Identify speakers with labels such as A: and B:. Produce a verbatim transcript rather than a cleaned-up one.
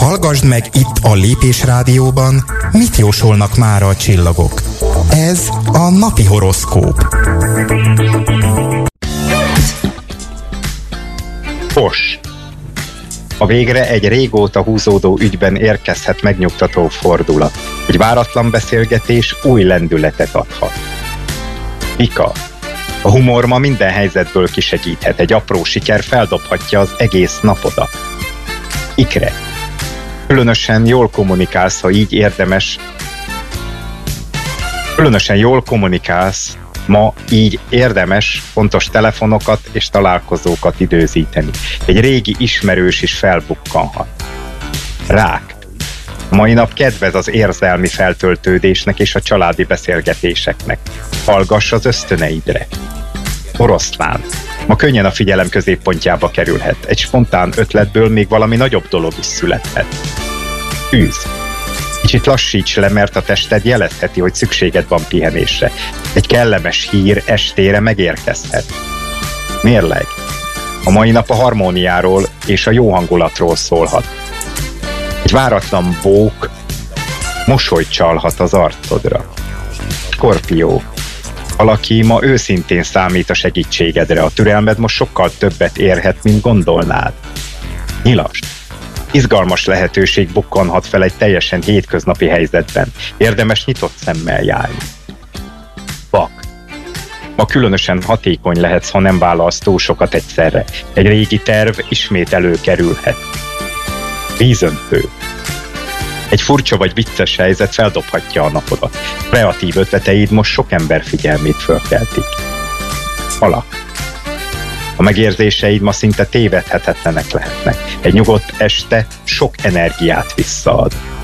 A: Hallgasd meg itt a Lépés Rádióban, mit jósolnak mára a csillagok. Ez a napi horoszkóp.
B: Fos. A végre egy régóta húzódó ügyben érkezhet megnyugtató fordulat. Egy váratlan beszélgetés új lendületet adhat. Pika. A humor ma minden helyzetből kisegíthet, egy apró siker feldobhatja az egész napodat. Ikre. Különösen jól kommunikálsz, ha így érdemes. Különösen jól kommunikálsz, ma így érdemes fontos telefonokat és találkozókat időzíteni. Egy régi ismerős is felbukkanhat. Rák. A mai nap kedvez az érzelmi feltöltődésnek és a családi beszélgetéseknek. Hallgass az ösztöneidre. Oroszlán. Ma könnyen a figyelem középpontjába kerülhet. Egy spontán ötletből még valami nagyobb dolog is születhet. Tűz. Kicsit lassíts le, mert a tested jelezheti, hogy szükséged van pihenésre. Egy kellemes hír estére megérkezhet. Mérleg. A mai nap a harmóniáról és a jó hangulatról szólhat. Egy váratlan bók mosolyt csalhat az arcodra. Skorpió. Valaki ma őszintén számít a segítségedre, a türelmed most sokkal többet érhet, mint gondolnád. Nyilas. Izgalmas lehetőség bukkanhat fel egy teljesen hétköznapi helyzetben. Érdemes nyitott szemmel járni. Vak. Ma különösen hatékony lehetsz, ha nem vállalsz túl sokat egyszerre. Egy régi terv ismét előkerülhet. Vízöntő. Egy furcsa vagy vicces helyzet feldobhatja a napodat. Kreatív ötleteid most sok ember figyelmét fölkeltik. Halak. A megérzéseid ma szinte tévedhetetlenek lehetnek. Egy nyugodt este sok energiát visszaad.